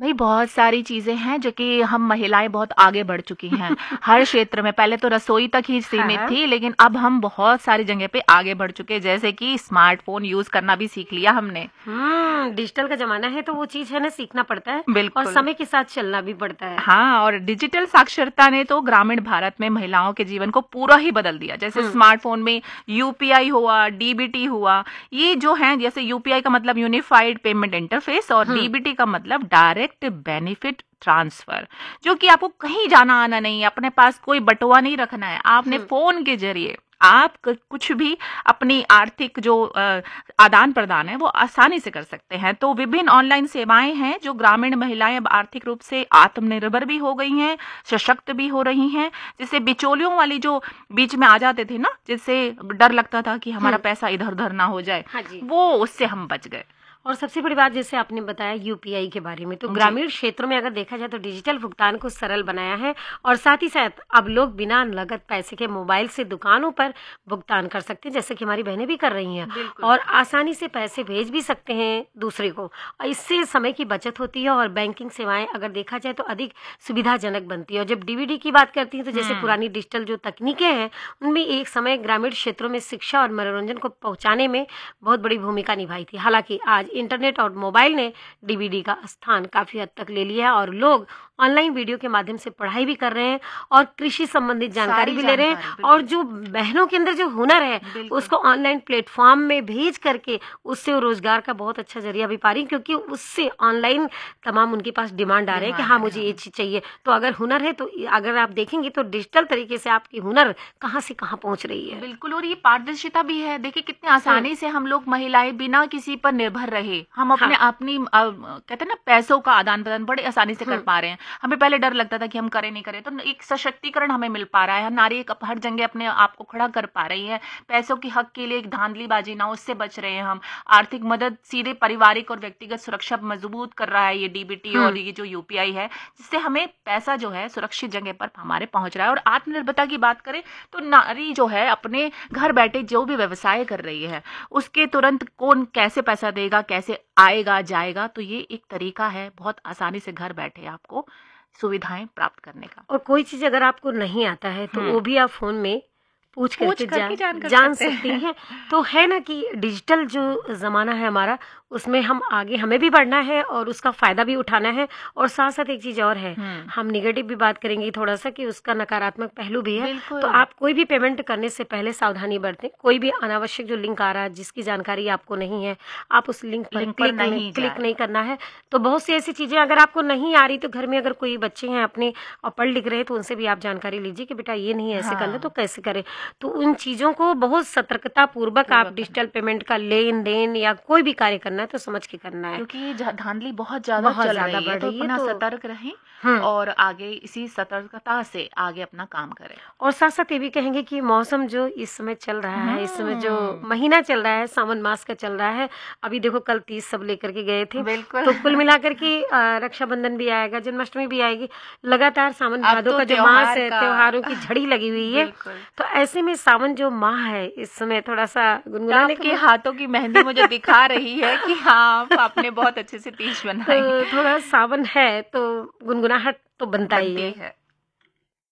भाई बहुत सारी चीजें हैं जो कि हम महिलाएं बहुत आगे बढ़ चुकी हैं हर क्षेत्र में। पहले तो रसोई तक ही सीमित हाँ। थी, लेकिन अब हम बहुत सारी जगह पे आगे बढ़ चुके हैं, जैसे कि स्मार्टफोन यूज करना भी सीख लिया हमने। डिजिटल का जमाना है तो वो चीज है ना, सीखना पड़ता है और बिल्कुल। समय के साथ चलना भी पड़ता है। हाँ, और डिजिटल साक्षरता ने तो ग्रामीण भारत में महिलाओं के जीवन को पूरा ही बदल दिया। जैसे स्मार्टफोन में यूपीआई हुआ, डीबीटी हुआ, ये जो है, जैसे यूपीआई का मतलब यूनिफाइड पेमेंट इंटरफेस और डीबीटी का मतलब डायरेक्ट बेनिफिट ट्रांसफर, जो कि आपको कहीं जाना आना नहीं है, अपने पास कोई बटुआ नहीं रखना है, आपने फोन के जरिए आप कुछ भी अपनी आर्थिक जो आदान प्रदान है वो आसानी से कर सकते हैं। तो विभिन्न ऑनलाइन सेवाएं हैं जो ग्रामीण महिलाएं अब आर्थिक रूप से आत्मनिर्भर भी हो गई हैं, सशक्त भी हो रही हैं। जिससे बिचौलियों वाली जो बीच में आ जाते थे ना, जिससे डर लगता था कि हमारा पैसा इधर उधर ना हो जाए, हाँ जी। वो उससे हम बच गए। और सबसे बड़ी बात जैसे आपने बताया यूपीआई के बारे में, तो ग्रामीण क्षेत्रों में अगर देखा जाए तो डिजिटल भुगतान को सरल बनाया है और साथ ही साथ अब लोग बिना नगद पैसे के मोबाइल से दुकानों पर भुगतान कर सकते हैं, जैसे कि हमारी बहनें भी कर रही हैं, और आसानी से पैसे भेज भी सकते हैं दूसरे को। और इससे समय की बचत होती है और बैंकिंग सेवाएं अगर देखा जाए तो अधिक सुविधाजनक बनती है। और जब डीबीडी की बात करती हैं तो जैसे पुरानी डिजिटल जो तकनीकें हैं उनमें एक समय ग्रामीण क्षेत्रों में शिक्षा और मनोरंजन को पहुंचाने में बहुत बड़ी भूमिका निभाई थी। हालांकि आज इंटरनेट और मोबाइल ने डीवीडी का स्थान काफी हद तक ले लिया है और लोग ऑनलाइन वीडियो के माध्यम से पढ़ाई भी कर रहे हैं और कृषि संबंधित जानकारी भी ले रहे हैं। और जो बहनों के अंदर जो हुनर है उसको ऑनलाइन प्लेटफॉर्म में भेज करके उससे वो रोजगार का बहुत अच्छा जरिया भी पा रही, क्योंकि उससे ऑनलाइन तमाम उनके पास डिमांड आ रहे हैं कि हाँ मुझे ये चीज चाहिए। तो अगर हुनर है तो अगर आप देखेंगे तो डिजिटल तरीके से आपकी हुनर कहाँ से कहाँ पहुंच रही है। बिल्कुल, और ये पारदर्शिता भी है। देखिए कितनी आसानी से हम लोग महिलाएं बिना किसी पर निर्भर रहे, हम अपने अपनी कहते हैं ना पैसों का आदान प्रदान बड़े आसानी से कर पा रहे हैं। हमें पहले डर लगता था कि हम करें नहीं करें, तो एक सशक्तिकरण हमें मिल पा रहा है। नारी एक हर जगह अपने आप को खड़ा कर पा रही है, पैसों की हक के लिए एक धांधलीबाजी ना उससे बच रहे हैं हम। आर्थिक मदद सीधे पारिवारिक और व्यक्तिगत सुरक्षा मजबूत कर रहा है ये डीबीटी और ये जो यूपीआई है, जिससे हमें पैसा जो है सुरक्षित जगह पर हमारे पहुंच रहा है। और आत्मनिर्भरता की बात करें तो नारी जो है अपने घर बैठे जो भी व्यवसाय कर रही है उसके तुरंत कौन कैसे पैसा देगा, कैसे आएगा जाएगा, तो ये एक तरीका है बहुत आसानी से घर बैठे आपको सुविधाएं प्राप्त करने का। और कोई चीज अगर आपको नहीं आता है तो वो भी आप फोन में पूछ करके जान सकती हैं। तो है ना कि डिजिटल जो जमाना है हमारा, उसमें हम आगे हमें भी बढ़ना है और उसका फायदा भी उठाना है। और साथ साथ एक चीज और है, हम निगेटिव भी बात करेंगे थोड़ा सा कि उसका नकारात्मक पहलू भी है। तो आप कोई भी पेमेंट करने से पहले सावधानी बरतें। कोई भी अनावश्यक जो लिंक आ रहा है जिसकी जानकारी आपको नहीं है, आप उस लिंक पर क्लिक नहीं करना है। तो बहुत सी ऐसी चीजें अगर आपको नहीं आ रही तो घर में अगर कोई बच्चे हैं अपने और पढ़ लिख रहे हैं तो उनसे भी आप जानकारी लीजिए कि बेटा ये नहीं ऐसे करना तो कैसे करें। तो उन चीजों को बहुत सतर्कता पूर्वक आप डिजिटल पेमेंट का लेन देन या कोई भी कार्य करना है तो समझ के करना है, क्योंकि धांधली बहुत ज्यादा चल रही है। तो अपना सतर्क रहें और आगे इसी सतर्कता से आगे अपना काम करें। और साथ साथ ये भी कहेंगे कि मौसम जो इस समय चल रहा है, इस समय जो महीना चल रहा है सावन मास का चल रहा है, अभी देखो कल 30 सब लेकर के गए थे। तो कुल मिलाकर के रक्षाबंधन भी आएगा, जन्माष्टमी भी आएगी, लगातार सावन भादो का जो मास है त्योहारों की झड़ी लगी हुई है। तो ऐसे में सावन जो माह है इस समय थोड़ा सा गुनगुनाने के हाथों की मेहंदी मुझे दिखा रही है कि हाँ आपने बहुत अच्छे से तीज बनाई। तो थोड़ा सावन है तो गुनगुनाहट तो बनता ही है।